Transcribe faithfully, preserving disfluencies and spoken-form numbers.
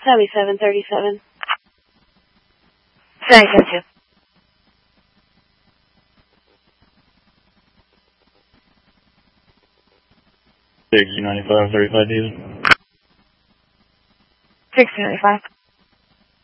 seventy-seven thirty-seven. seventy-seven two. sixty ninety-five thirty-five diesel. sixty ninety-five.